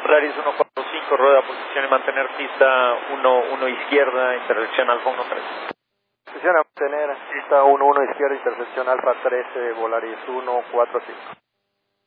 Volaris 145, rueda, posición y mantener pista 1 izquierda, intersección Alfa 13. Posición a mantener, pista 1 izquierda, intersección Alfa 13, Volaris 145.